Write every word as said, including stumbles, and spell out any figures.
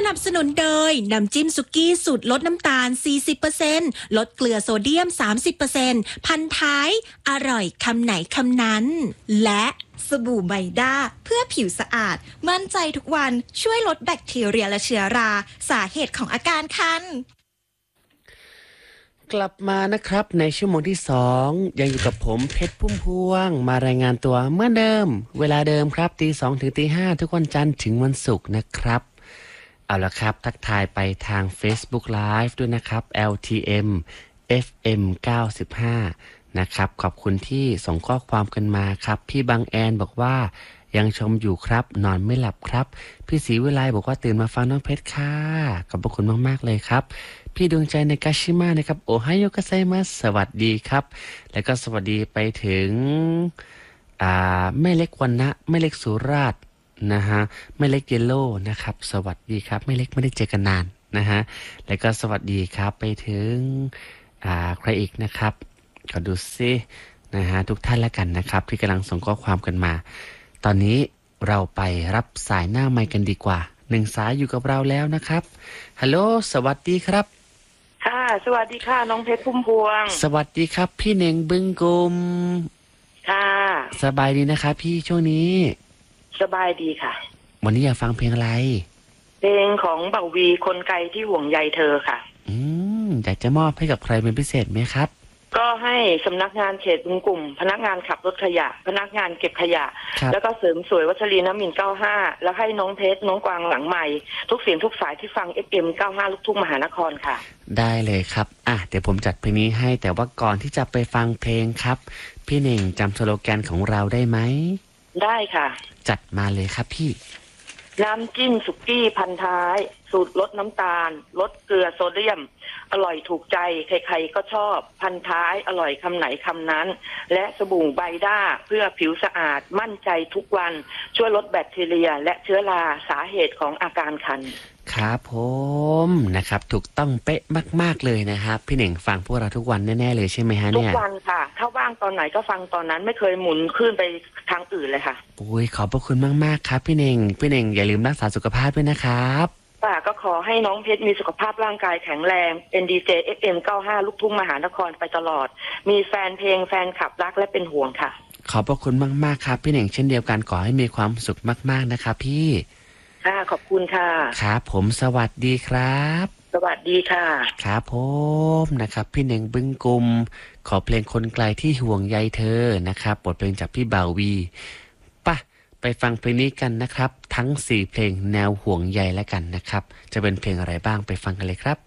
นับสนุนโดยน้ำจิ้มสุกี้สูตรลดน้ำตาล สี่สิบเปอร์เซ็นต์ ลดเกลือโซเดียม สามสิบเปอร์เซ็นต์ พันท้ายอร่อยคำไหนคำนั้นและสบู่ไบด้าเพื่อผิวสะอาดมั่นใจทุกวันช่วยลดแบคทีเรียและเชื้อราสาเหตุของอาการคันกลับมานะครับในชั่วโมงที่สองยังอยู่กับผมเพชรพุ่มพวงมารายงานตัวเหมือนเดิมเวลาเดิมครับตีสองถึงตีห้าทุกวันจันทร์ถึงวันศุกร์นะครับเอาละครับทักทายไปทาง Facebook Live ด้วยนะครับ แอล ที เอ็ม เอฟ เอ็ม เก้าสิบห้า นะครับขอบคุณที่ส่งข้อความกันมาครับพี่บางแอนบอกว่ายังชมอยู่ครับนอนไม่หลับครับพี่ศรีวิไลบอกว่าตื่นมาฟังน้องเพชรค่ะขอบคุณมากๆเลยครับพี่ดวงใจในกาชิมะนะครับโอไฮโอกัสไซมัสสวัสดีครับแล้วก็สวัสดีไปถึงอ่าแม่เล็กวันนะแม่เล็กสุราษฎร์นะฮะแม่เล็กเยลโล่นะครับสวัสดีครับแม่เล็กไม่ได้เจอกันนานนะฮะแล้วก็สวัสดีครับไปถึงอ่าใครอีกนะครับขอดูซินะฮะทุกท่านแล้วกันนะครับที่กำลังส่งข้อความกันมาตอนนี้เราไปรับสายหน้าไมค์กันดีกว่าหนึ่งสายอยู่กับเราแล้วนะครับฮัลโหลสวัสดีครับค่ะสวัสดีค่ะน้องเพชรพุ่มพวงสวัสดีครับพี่เน่งบึงกุมค่ะสบายดีนะครับพี่ช่วงนี้สบายดีค่ะวันนี้อยากฟังเพลงอะไรเพลงของเบาวีคนไกลที่ห่วงใยเธอค่ะอืมอยากจะมอบให้กับใครเป็นพิเศษไหมครับก็ให้สำนักงานเขตบึงกุ่มพนักงานขับรถขยะพนักงานเก็บขยะแล้วก็เสริมสวยวัชรีน้ำมินเก้าห้าแล้วให้น้องเพชรน้องกวางหลังใหม่ทุกเสียงทุกสายที่ฟัง เอฟ เอ็ม เก้าห้าลูกทุ่งมหานครค่ะได้เลยครับอ่ะเดี๋ยวผมจัดเพลงนี้ให้แต่ว่าก่อนที่จะไปฟังเพลงครับพี่เน่งจำสโลแกนของเราได้ไหมได้ค่ะจัดมาเลยครับพี่น้ำจิ้มสุกี้พันท้ายสูตรลดน้ำตาลลดเกลือโซเดียมอร่อยถูกใจใครๆก็ชอบพันท้ายอร่อยคำไหนคำนั้นและสบู่ไบด้าเพื่อผิวสะอาดมั่นใจทุกวันช่วยลดแบคทีเรียและเชื้อราสาเหตุของอาการคันครับผมนะครับถูกต้องเป๊ะมากๆเลยนะครับพี่เน่งฟังพวกเราทุกวันแน่ๆเลยใช่ไหมฮะเนี่ยทุกวันค่ะถ้าว่างตอนไหนก็ฟังตอนนั้นไม่เคยหมุนขึ้นไปทางอื่นเลยค่ะโอ้ยขอบพระคุณมากๆครับพี่เน่งพี่เน่งอย่าลืมรักษาสุขภาพด้วยนะครับป่าก็ขอให้น้องเพชรมีสุขภาพร่างกายแข็งแรง เอ็น ดี เจ เอฟ เอ็ม เก้าห้าลูกทุ่งมหานครไปตลอดมีแฟนเพลงแฟนคลับรักและเป็นห่วงค่ะขอบพระคุณมากๆครับพี่เน่งเช่นเดียวกันขอให้มีความสุขมากๆนะครับพี่ค่ะขอบคุณค่ะครับผมสวัสดีครับสวัสดีค่ะครับผมนะครับพี่เน่งบึ้งกุมขอเพลงคนไกลที่ห่วงใยเธอนะครับบทเพลงจากพี่บ่าววีป่ะไปฟังเพลงนี้กันนะครับทั้งสี่เพลงแนวห่วงใยแล้วกันนะครับจะเป็นเพลงอะไรบ้างไปฟังกันเลยครับ